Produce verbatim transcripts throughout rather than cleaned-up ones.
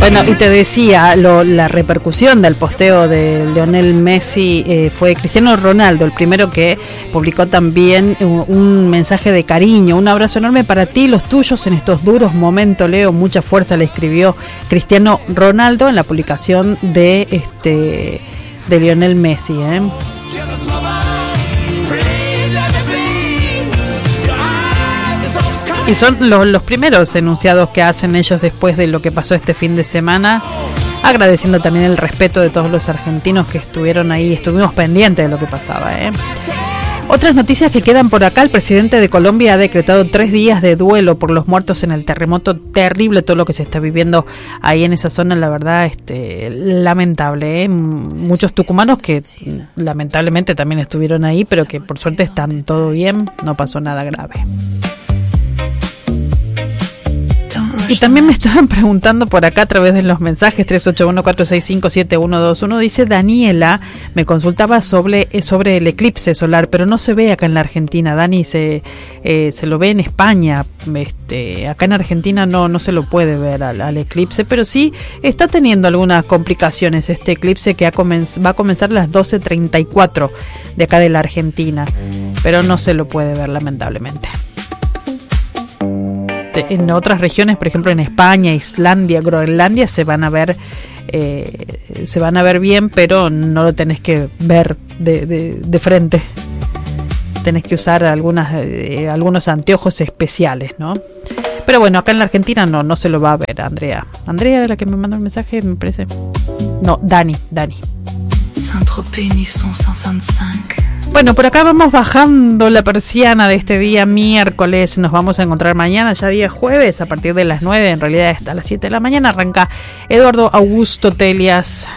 Bueno, y te decía, lo, la repercusión del posteo de Lionel Messi eh, fue Cristiano Ronaldo, el primero que publicó también un, un mensaje de cariño, un abrazo enorme para ti y los tuyos en estos duros momentos, Leo, mucha fuerza, le escribió Cristiano Ronaldo en la publicación de este de Lionel Messi, ¿eh? Y son los, los primeros enunciados que hacen ellos después de lo que pasó este fin de semana, agradeciendo también el respeto de todos los argentinos que estuvieron ahí, estuvimos pendientes de lo que pasaba, ¿eh? Otras noticias que quedan por acá: el presidente de Colombia ha decretado tres días de duelo por los muertos en el terremoto. Terrible todo lo que se está viviendo ahí en esa zona, la verdad, este, lamentable, ¿eh? Muchos tucumanos que lamentablemente también estuvieron ahí, pero que por suerte están todo bien, no pasó nada grave. Y también me estaban preguntando por acá a través de los mensajes tres ocho uno cuatro seis cinco siete uno dos uno. Dice Daniela, me consultaba sobre, sobre el eclipse solar, pero no se ve acá en la Argentina. Dani, se eh, se lo ve en España. Este, acá en Argentina no no se lo puede ver al, al eclipse, pero sí está teniendo algunas complicaciones este eclipse que ha comenz- va a comenzar a las doce treinta y cuatro de acá de la Argentina, pero no se lo puede ver lamentablemente. En otras regiones, por ejemplo en España, Islandia, Groenlandia, se van a ver eh, se van a ver bien, pero no lo tenés que ver de, de, de frente. Tenés que usar algunas eh, algunos anteojos especiales, ¿no? Pero bueno, acá en la Argentina no no se lo va a ver. Andrea Andrea era la que me mandó el mensaje, me parece. No, Dani Dani Bueno, por acá vamos bajando la persiana de este día miércoles. Nos vamos a encontrar mañana, ya día jueves, a partir de las nueve. En realidad hasta las siete de la mañana arranca Eduardo Augusto Telias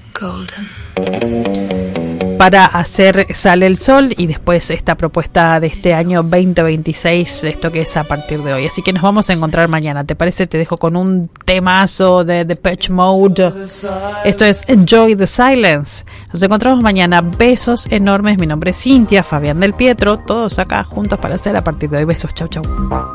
para hacer Sale el Sol, y después esta propuesta de este año veinte veintiséis, esto que es a partir de hoy. Así que nos vamos a encontrar mañana. ¿Te parece? Te dejo con un temazo de Depeche Mode. Esto es Enjoy the Silence. Nos encontramos mañana. Besos enormes. Mi nombre es Cintia, Fabián del Pietro. Todos acá juntos para hacer a partir de hoy. Besos. Chau, chau.